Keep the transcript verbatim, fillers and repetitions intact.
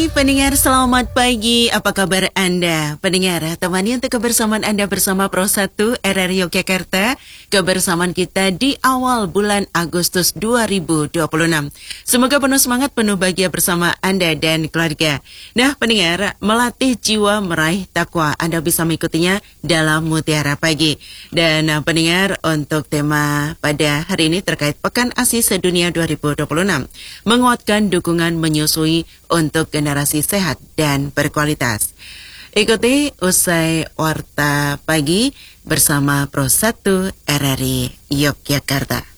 Pendengar selamat pagi, apa kabar Anda? Pendengar, temani untuk kebersamaan Anda bersama Pro satu R R Yogyakarta. Kebersamaan kita di awal bulan Agustus dua ribu dua puluh enam. Semoga penuh semangat, penuh bahagia bersama Anda dan keluarga. Nah pendengar, melatih jiwa meraih takwa, Anda bisa mengikutinya dalam Mutiara Pagi. Dan uh, pendengar, untuk tema pada hari ini terkait Pekan ASI Sedunia dua ribu dua puluh enam. Menguatkan dukungan menyusui untuk generasi sehat dan berkualitas. Ikuti usai Warta Pagi bersama Pro satu R R I Yogyakarta.